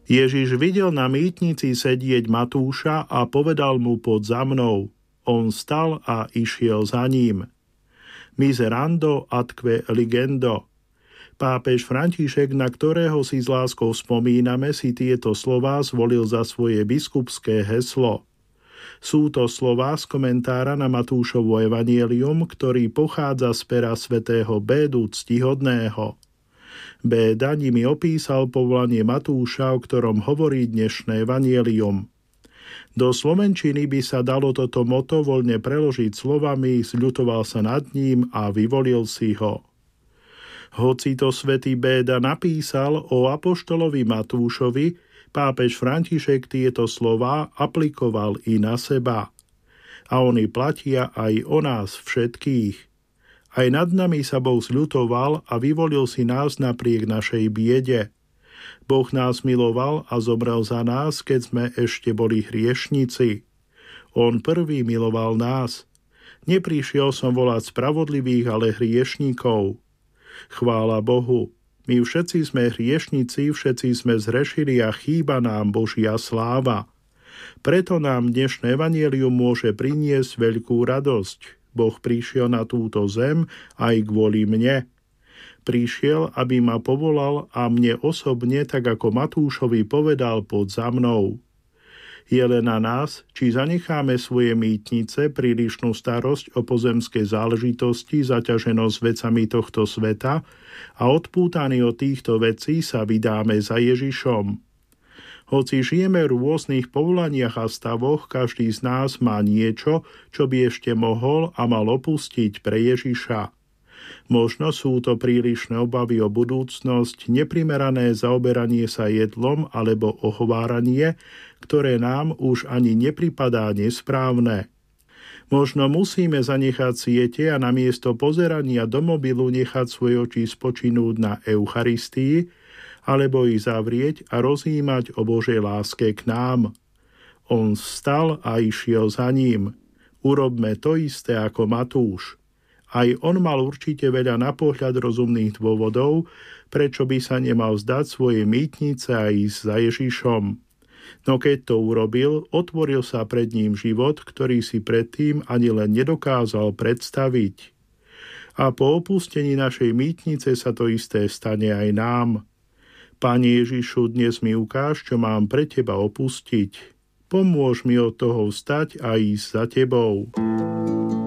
Ježiš videl na mýtnici sedieť Matúša a povedal mu: poď za mnou. On stal a išiel za ním. Miserando atque eligendo. Pápež František, na ktorého si s láskou spomíname, si tieto slová zvolil za svoje biskupské heslo. Sú to slová z komentára na Matúšovo evanjelium, ktorý pochádza z pera svätého Bédu Ctihodného. Béda nimi opísal povolanie Matúša, o ktorom hovorí dnešné evanjelium. Do slovenčiny by sa dalo toto moto voľne preložiť slovami: zľutoval sa nad ním a vyvolil si ho. Hoci to svätý Béda napísal o apoštolovi Matúšovi, pápež František tieto slová aplikoval i na seba. A oni platia aj o nás všetkých. Aj nad nami sa Boh zľutoval a vyvolil si nás napriek našej biede. Boh nás miloval a zomrel za nás, keď sme ešte boli hriešnici. On prvý miloval nás. Neprišiel som volať spravodlivých, ale hriešníkov. Chvála Bohu. My všetci sme hriešnici, všetci sme zhrešili a chýba nám Božia sláva. Preto nám dnešné evanjelium môže priniesť veľkú radosť. Boh prišiel na túto zem aj kvôli mne. Prišiel, aby ma povolal a mne osobne, tak ako Matúšovi povedal: poď za mnou. Je len na nás, či zanecháme svoje mýtnice, prílišnú starosť o pozemské záležitosti, zaťaženosť vecami tohto sveta a odpútaní od týchto vecí sa vydáme za Ježišom. Hoci žijeme v rôznych povolaniach a stavoch, každý z nás má niečo, čo by ešte mohol a mal opustiť pre Ježiša. Možno sú to prílišné obavy o budúcnosť, neprimerané zaoberanie sa jedlom alebo ohováranie, ktoré nám už ani nepripadá nesprávne. Možno musíme zanechať siete a namiesto pozerania do mobilu nechať svoje oči spočinúť na Eucharistii, alebo ich zavrieť a rozjímať o Božej láske k nám. On vstal a išiel za ním. Urobme to isté ako Matúš. Aj on mal určite veľa na pohľad rozumných dôvodov, prečo by sa nemal vzdať svoje mýtnice a ísť za Ježišom. No keď to urobil, otvoril sa pred ním život, ktorý si predtým ani len nedokázal predstaviť. A po opustení našej mýtnice sa to isté stane aj nám. Pane Ježišu, dnes mi ukáž, čo mám pre teba opustiť. Pomôž mi od toho vstať a ísť za tebou.